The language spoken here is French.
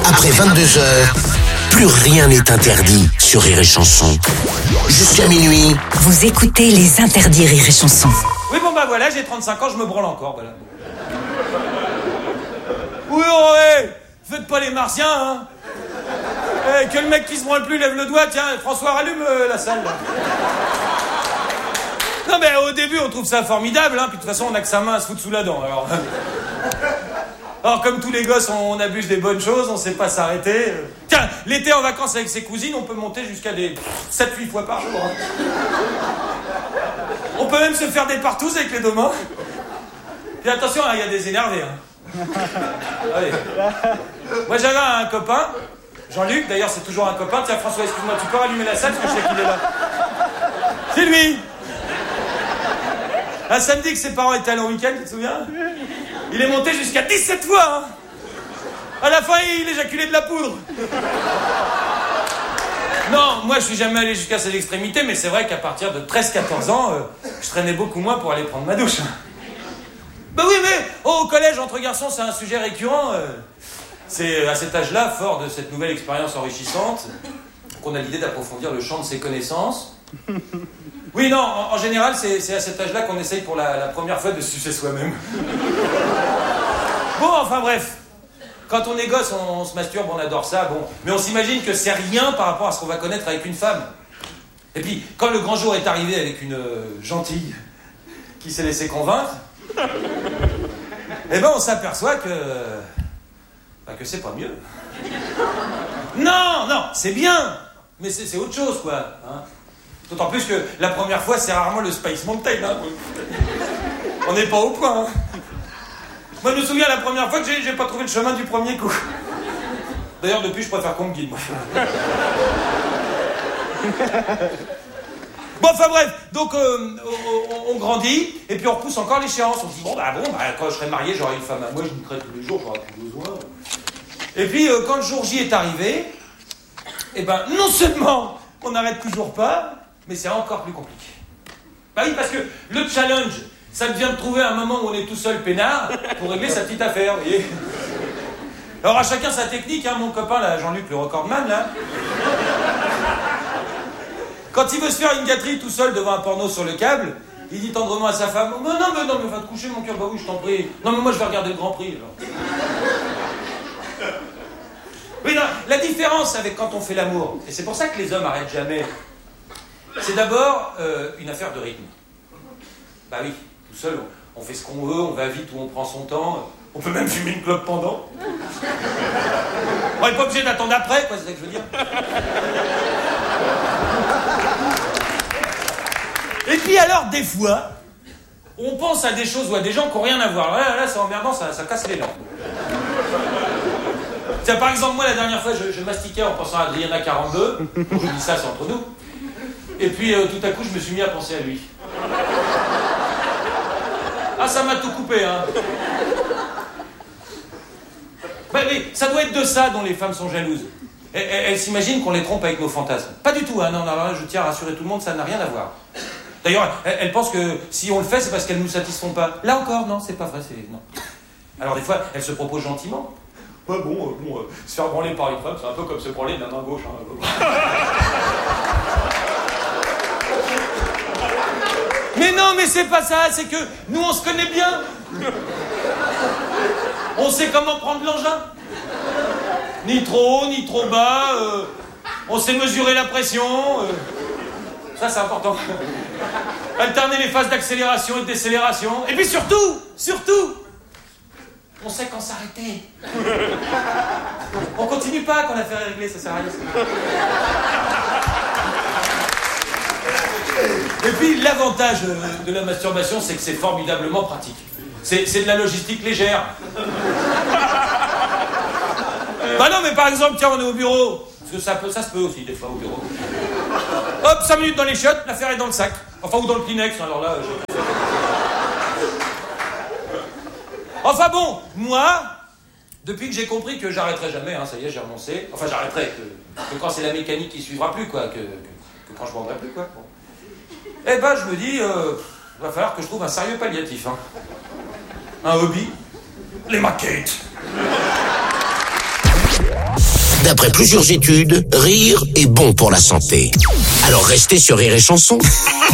Après 22h, plus rien n'est interdit sur Rire et Chanson. Jusqu'à minuit. Vous écoutez les interdits Rire et Chanson. Oui, bon bah voilà, j'ai 35 ans, je me branle encore, voilà. Oui, oh, hey, faites pas les martiens, hein. Hey, que le mec qui se branle plus lève le doigt, tiens, François, rallume la salle, là. Non, mais au début, on trouve ça formidable, hein, puis de toute façon, on a que sa main à se foutre sous la dent, alors... Alors, comme tous les gosses, on abuse des bonnes choses, on sait pas s'arrêter. Tiens, l'été en vacances avec ses cousines, on peut monter jusqu'à des 7-8 fois par jour. Hein. On peut même se faire des partouzes avec les deux mains. Puis attention, il y a des énervés. Hein. Allez. Moi, j'avais un copain, Jean-Luc, d'ailleurs, c'est toujours un copain. Tiens, François, excuse-moi, tu peux rallumer la salle parce que je sais qu'il est là. C'est lui. Un samedi que ses parents étaient allés en week-end, tu te souviens ? Il est monté jusqu'à 17 fois, hein. À la fin, il éjaculait de la poudre. Non, moi, je suis jamais allé jusqu'à cette extrémité, mais c'est vrai qu'à partir de 13-14 ans, je traînais beaucoup moins pour aller prendre ma douche. Bah oui, mais au collège, entre garçons, c'est un sujet récurrent. C'est à cet âge-là, fort de cette nouvelle expérience enrichissante, qu'on a l'idée d'approfondir le champ de ses connaissances. Oui, non, en général, c'est à cet âge-là qu'on essaye pour la première fois de se sucer soi-même. Bon, enfin bref. Quand on est gosse, on se masturbe, on adore ça, bon. Mais on s'imagine que c'est rien par rapport à ce qu'on va connaître avec une femme. Et puis, quand le grand jour est arrivé avec une gentille qui s'est laissée convaincre, eh ben, on s'aperçoit que c'est pas mieux. Non, c'est bien, mais c'est autre chose, quoi, hein. D'autant plus que la première fois, c'est rarement le Space Mountain. Hein. On n'est pas au point. Hein. Moi, je me souviens la première fois que j'ai pas trouvé le chemin du premier coup. D'ailleurs, depuis, je préfère qu'on me guide, moi. Bon, enfin bref. Donc, on grandit, et puis on repousse encore l'échéance. On se dit, bon, quand je serai marié, j'aurai une femme à moi, je niquerai tous les jours, j'aurai plus besoin. Et puis, quand le jour J est arrivé, eh ben, non seulement on n'arrête toujours pas, mais c'est encore plus compliqué. Bah oui, parce que le challenge, ça devient de trouver un moment où on est tout seul peinard pour régler sa petite affaire, vous voyez. Alors à chacun sa technique, hein, mon copain là, Jean-Luc le recordman là. Quand il veut se faire une gâterie tout seul devant un porno sur le câble, il dit tendrement à sa femme, mais non, va te coucher mon cœur, bah oui, je t'en prie. Non mais moi je vais regarder le Grand Prix alors. Oui, non, la différence avec quand on fait l'amour, et c'est pour ça que les hommes arrêtent jamais, c'est d'abord une affaire de rythme. Bah oui, tout seul, on fait ce qu'on veut, on va vite où on prend son temps, on peut même fumer une clope pendant. On n'est pas obligé d'attendre après, quoi, c'est ça que je veux dire. Et puis alors, des fois, on pense à des choses ou à des gens qui n'ont rien à voir. Là c'est emmerdant, ça casse les lampes. Tiens, par exemple, moi, la dernière fois, je mastiquais en pensant à Adriana 42. Bon, je dis ça, c'est entre nous. Et puis, tout à coup, je me suis mis à penser à lui. Ah, ça m'a tout coupé, hein. Bah, mais ça doit être de ça dont les femmes sont jalouses. Elles s'imaginent qu'on les trompe avec nos fantasmes. Pas du tout, hein. Non, je tiens à rassurer tout le monde, ça n'a rien à voir. D'ailleurs, elles pensent que si on le fait, c'est parce qu'elles ne nous satisfont pas. Là encore, non, c'est pas vrai, non. Alors, des fois, elles se proposent gentiment. Ouais, se faire branler par une femme, c'est un peu comme se branler de la main gauche. Hein. Mais non, mais c'est pas ça, c'est que nous, on se connaît bien. On sait comment prendre l'engin. Ni trop haut, ni trop bas. On sait mesurer la pression. Ça, c'est important. Alterner les phases d'accélération et de décélération. Et puis surtout, on sait quand s'arrêter. On continue pas quand l'affaire est réglée, ça sert à rien. Et puis l'avantage de la masturbation, c'est que c'est formidablement pratique. C'est de la logistique légère. Bah non, mais par exemple, tiens, on est au bureau. Parce que ça se peut aussi, des fois, au bureau. Hop, 5 minutes dans les chiottes, l'affaire est dans le sac. Enfin, ou dans le Kleenex, alors là... Enfin bon, moi, depuis que j'ai compris que j'arrêterai jamais, hein, ça y est, j'ai renoncé. Enfin, j'arrêterai, que quand c'est la mécanique qui suivra plus, quoi, que quand je vendrai plus, quoi. Bon. Eh ben, je me dis, va falloir que je trouve un sérieux palliatif, hein. Un hobby, les maquettes. D'après plusieurs études, rire est bon pour la santé. Alors restez sur Rire et Chanson.